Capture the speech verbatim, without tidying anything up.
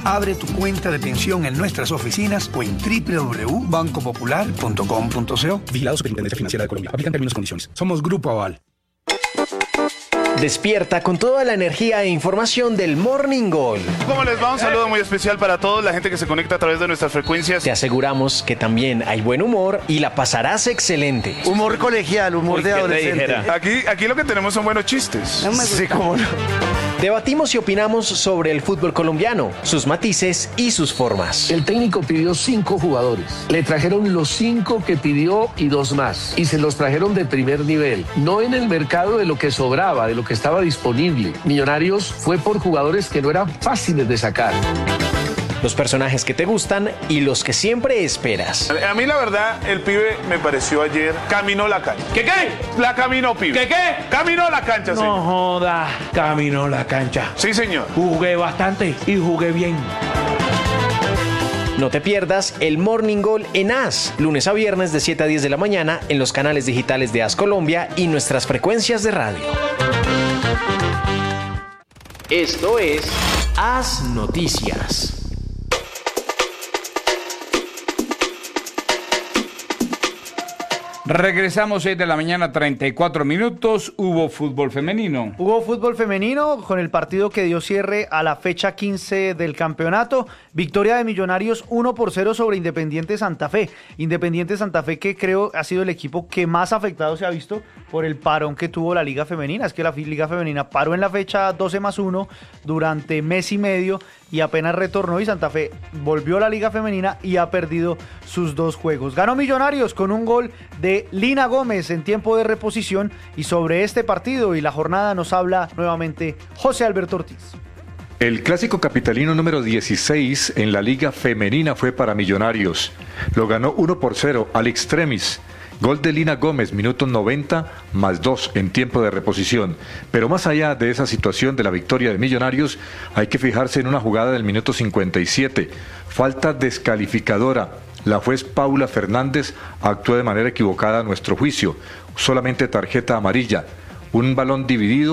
Abre tu cuenta de pensión en nuestras oficinas o en doble u doble u doble u punto banco popular punto com punto co. Vigilado Superintendencia Financiera de Colombia. Aplican términos y condiciones. Somos Grupo Aval. Despierta con toda la energía e información del Morning Gol. ¿Cómo les va? Un saludo muy especial para todos, la gente que se conecta a través de nuestras frecuencias. Te aseguramos que también hay buen humor y la pasarás excelente. Humor colegial, humor Uy, de adolescente. Aquí, aquí lo que tenemos son buenos chistes. No me sí, cómo no. Debatimos y opinamos sobre el fútbol colombiano, sus matices y sus formas. El técnico pidió cinco jugadores. Le trajeron los cinco que pidió y dos más. Y se los trajeron de primer nivel. No en el mercado de lo que sobraba, de lo que estaba disponible. Millonarios fue por jugadores que no eran fáciles de sacar. Los personajes que te gustan y los que siempre esperas. A mí la verdad, el pibe me pareció ayer, caminó la cancha. ¿Qué qué? La caminó, pibe. ¿Qué qué? Caminó la cancha, señor. No joda, caminó la cancha. Sí, señor. Jugué bastante y jugué bien. No te pierdas el Morning Gol en AS, lunes a viernes de siete a diez de la mañana en los canales digitales de AS Colombia y nuestras frecuencias de radio. Esto es AS Noticias. Regresamos seis de la mañana, treinta y cuatro minutos. Hubo fútbol femenino. Hubo fútbol femenino con el partido que dio cierre a la fecha quince del campeonato. Victoria de Millonarios uno por cero sobre Independiente Santa Fe. Independiente Santa Fe, que creo ha sido el equipo que más afectado se ha visto por el parón que tuvo la Liga Femenina. Es que la Liga Femenina paró en la fecha doce más uno durante mes y medio y apenas retornó, y Santa Fe volvió a la Liga Femenina y ha perdido sus dos juegos. Ganó Millonarios con un gol de Lina Gómez en tiempo de reposición, y sobre este partido y la jornada nos habla nuevamente José Alberto Ortiz. El clásico capitalino número dieciséis en la Liga Femenina fue para Millonarios. Lo ganó uno por cero al extremis. Gol de Lina Gómez, minuto noventa más dos en tiempo de reposición. Pero más allá de esa situación de la victoria de Millonarios, hay que fijarse en una jugada del minuto cincuenta y siete. Falta descalificadora. La juez Paula Fernández actuó de manera equivocada a nuestro juicio. Solamente tarjeta amarilla. Un balón dividido